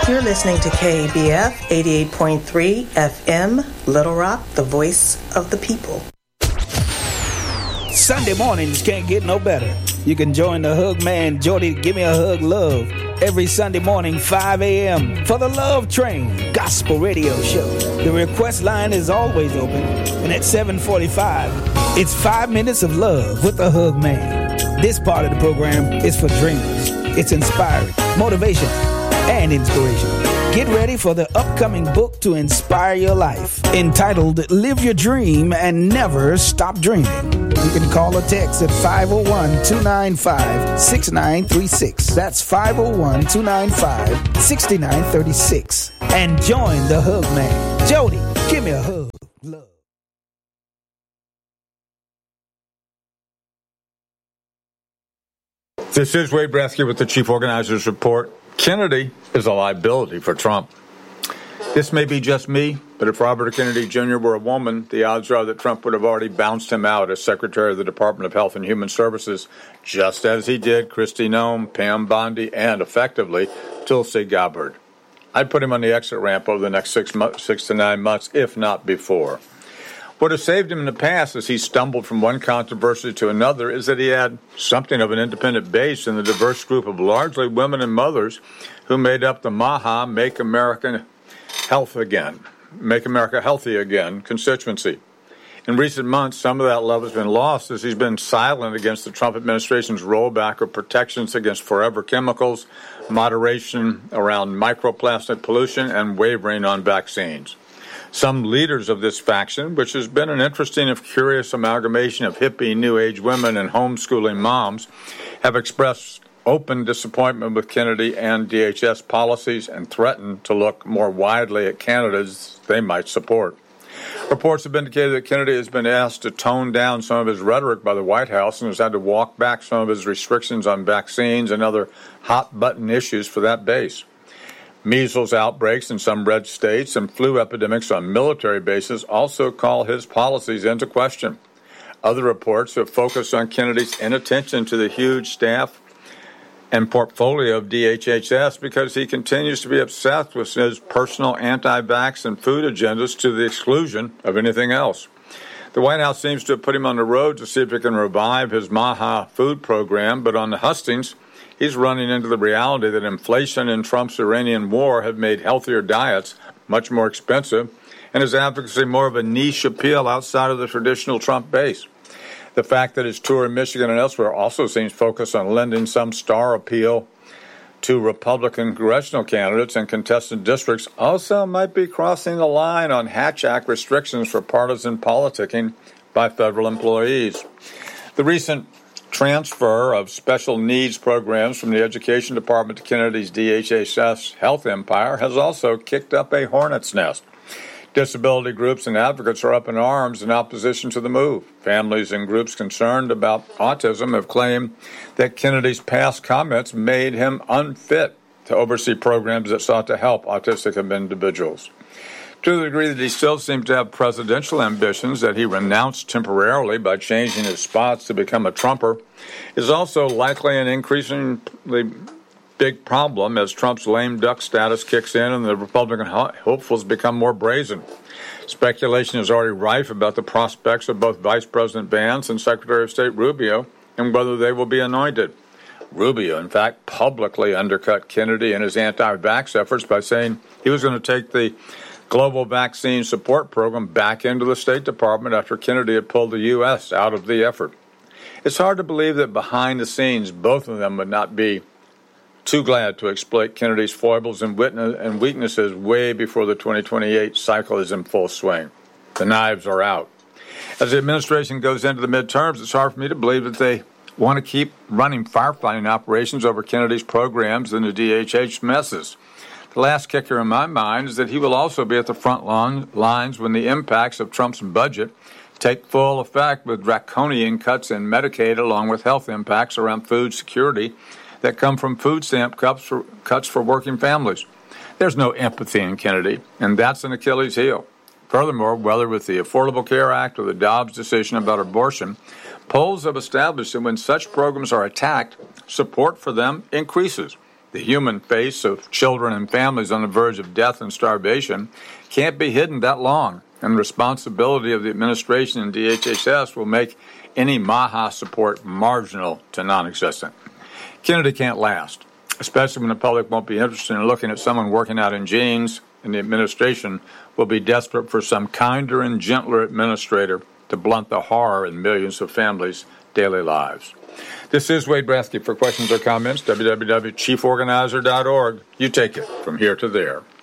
You're listening to KBF 88.3 FM, Little Rock, the voice of the people. Sunday mornings can't get no better. You can join the Hug Man, Jody, Give Me a Hug Love, every Sunday morning, 5 a.m. for the Love Train Gospel Radio Show. The request line is always open, and at 7:45, it's 5 minutes of love with the Hug Man. This part of the program is for dreamers. It's inspiring, motivation, and inspiration. Get ready for the upcoming book to inspire your life, entitled Live Your Dream and Never Stop Dreaming. You can call or text at 501-295-6936. That's 501-295-6936. And join the Hug Man. Jody, give me a hug. Love. This is Wade Bresky with the Chief Organizers Report. Kennedy is a liability for Trump. This may be just me, but if Robert Kennedy Jr. were a woman, the odds are that Trump would have already bounced him out as Secretary of the Department of Health and Human Services, just as he did Kristi Noem, Pam Bondi, and, effectively, Tulsi Gabbard. I'd put him on the exit ramp over the next 6 to 9 months, if not before. What has saved him in the past as he stumbled from one controversy to another is that he had something of an independent base in the diverse group of largely women and mothers who made up the MAHA, Make America Healthy Again constituency. In recent months, some of that love has been lost as he's been silent against the Trump administration's rollback of protections against forever chemicals, moderation around microplastic pollution, and wavering on vaccines. Some leaders of this faction, which has been an interesting and curious amalgamation of hippie New Age women and homeschooling moms, have expressed open disappointment with Kennedy and DHS policies and threatened to look more widely at candidates they might support. Reports have indicated that Kennedy has been asked to tone down some of his rhetoric by the White House and has had to walk back some of his restrictions on vaccines and other hot-button issues for that base. Measles outbreaks in some red states and flu epidemics on military bases also call his policies into question. Other reports have focused on Kennedy's inattention to the huge staff and portfolio of DHHS because he continues to be obsessed with his personal anti-vax and food agendas to the exclusion of anything else. The White House seems to have put him on the road to see if he can revive his MAHA food program, but on the hustings, he's running into the reality that inflation and Trump's Iranian war have made healthier diets much more expensive and his advocacy more of a niche appeal outside of the traditional Trump base. The fact that his tour in Michigan and elsewhere also seems focused on lending some star appeal to Republican congressional candidates and contested districts also might be crossing the line on Hatch Act restrictions for partisan politicking by federal employees. The recent transfer of special needs programs from the Education Department to Kennedy's DHHS health empire has also kicked up a hornet's nest. Disability groups and advocates are up in arms in opposition to the move. Families and groups concerned about autism have claimed that Kennedy's past comments made him unfit to oversee programs that sought to help autistic individuals. To the degree that he still seems to have presidential ambitions that he renounced temporarily by changing his spots to become a Trumper is also likely an increasingly big problem as Trump's lame duck status kicks in and the Republican hopefuls become more brazen. Speculation is already rife about the prospects of both Vice President Vance and Secretary of State Rubio and whether they will be anointed. Rubio, in fact, publicly undercut Kennedy and his anti-vax efforts by saying he was going to take the Global Vaccine Support Program back into the State Department after Kennedy had pulled the U.S. out of the effort. It's hard to believe that behind the scenes, both of them would not be too glad to exploit Kennedy's foibles and weaknesses way before the 2028 cycle is in full swing. The knives are out. As the administration goes into the midterms, it's hard for me to believe that they want to keep running firefighting operations over Kennedy's programs and the DHH messes. The last kicker in my mind is that he will also be at the front lines when the impacts of Trump's budget take full effect with draconian cuts in Medicaid along with health impacts around food security that come from food stamp cuts for working families. There's no empathy in Kennedy, and that's an Achilles heel. Furthermore, whether with the Affordable Care Act or the Dobbs decision about abortion, polls have established that when such programs are attacked, support for them increases. The human face of children and families on the verge of death and starvation can't be hidden that long, and the responsibility of the administration and DHHS will make any MAHA support marginal to non-existent. Kennedy can't last, especially when the public won't be interested in looking at someone working out in jeans, and the administration will be desperate for some kinder and gentler administrator to blunt the horror in millions of families' daily lives. This is Wade Brathke. For questions or comments, www.chieforganizer.org. You take it from here to there.